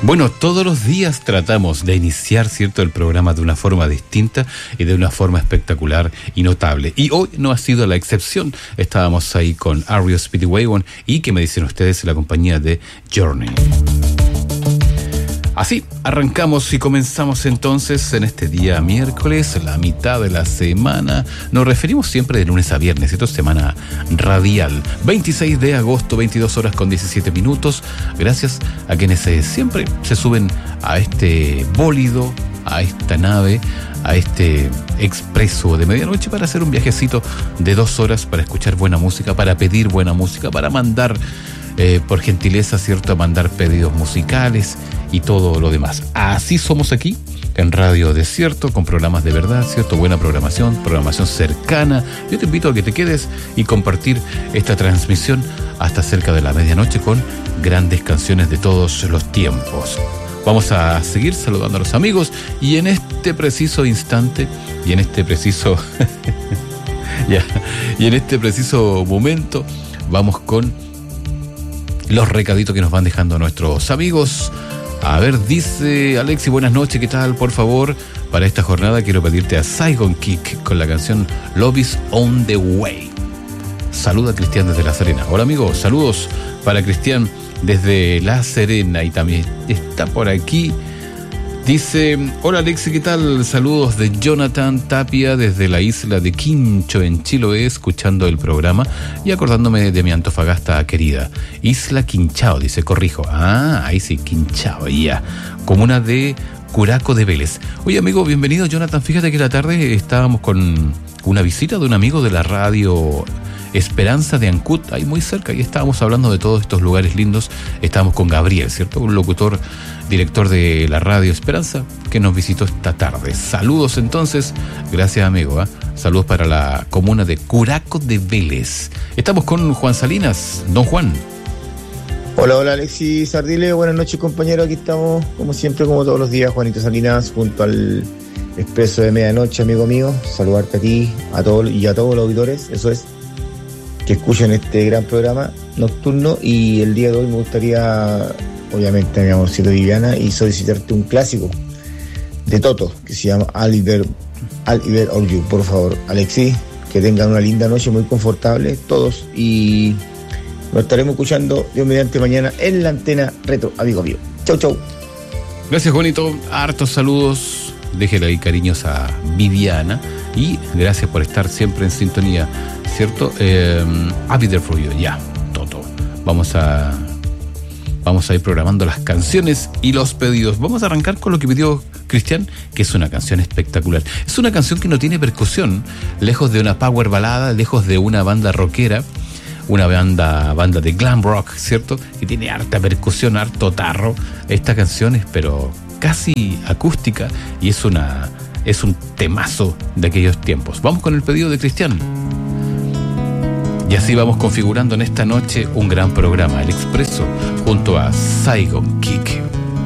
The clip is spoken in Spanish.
Bueno, todos los días tratamos de iniciar, ¿cierto?, el programa de una forma distinta y de una forma espectacular y notable. Y hoy no ha sido la excepción. Estábamos ahí con REO Speedwagon y, ¿qué me dicen ustedes?, la compañía de Journey. Así, arrancamos y comenzamos entonces en este día miércoles, la mitad de la semana. Nos referimos siempre de lunes a viernes, ¿cierto? Semana radial. 26 de agosto, 22 horas con 17 minutos. Gracias a quienes siempre se suben a este bólido, a esta nave, a este expreso de medianoche para hacer un viajecito de 2 horas para escuchar buena música, para pedir buena música, para mandar, por gentileza, ¿cierto?, a mandar pedidos musicales y todo lo demás. Así somos aquí en Radio Desierto, con programas de verdad, ¿cierto? Buena programación cercana. Yo te invito a que te quedes y compartir esta transmisión hasta cerca de la medianoche con grandes canciones de todos los tiempos. Vamos a seguir saludando a los amigos y en este preciso instante y en este preciso y en este preciso momento vamos con los recaditos que nos van dejando nuestros amigos. A ver, dice Alexi, buenas noches, ¿qué tal? Por favor, para esta jornada quiero pedirte a Saigon Kick con la canción Love is on the Way. Saluda a Cristian desde La Serena. Hola amigos, saludos para Cristian desde La Serena y también está por aquí. Dice, hola Alexi, ¿qué tal? Saludos de Jonathan Tapia desde la isla de Quincho en Chiloé, escuchando el programa y acordándome de mi Antofagasta querida. Isla Quinchao, dice, corrijo. Ah, ahí sí, Quinchao, ya. Comuna de Curaco de Vélez. Oye amigo, bienvenido Jonathan. Fíjate que la tarde estábamos con una visita de un amigo de la radio Esperanza de Ancut, ahí muy cerca, y estábamos hablando de todos estos lugares lindos. Estábamos con Gabriel, ¿cierto? Un locutor, director de la radio Esperanza, que nos visitó esta tarde. Saludos entonces, gracias amigo, ¿eh? Saludos para la comuna de Curaco de Vélez. Estamos con Juan Salinas, don Juan. Hola Alexis Ardile, buenas noches compañero, aquí estamos como siempre, como todos los días, Juanito Salinas, junto al Expreso de Medianoche, amigo mío. Saludarte a ti, a todos y a todos los auditores, eso es, que escuchen este gran programa nocturno. Y el día de hoy me gustaría, obviamente, mi amorcito Viviana, y solicitarte un clásico de Toto que se llama I'll Be There All You. Por favor, Alexis, que tengan una linda noche, muy confortable todos, y nos estaremos escuchando Dios mediante mañana en la antena retro, amigo mío. Chau, chau. Gracias Juanito, hartos saludos, déjele ahí cariños a Viviana y gracias por estar siempre en sintonía, ¿cierto? I'll Be There For You, ya, Toto. Vamos a ir programando las canciones y los pedidos. Vamos a arrancar con lo que pidió Cristian, que es una canción espectacular. Es una canción que no tiene percusión, lejos de una power balada, lejos de una banda rockera, una banda de glam rock, ¿cierto? Que tiene harta percusión, harto tarro. Esta canción es pero casi acústica y es un temazo de aquellos tiempos. Vamos con el pedido de Cristian. Y así vamos configurando en esta noche un gran programa, El Expreso, junto a Saigon Kick.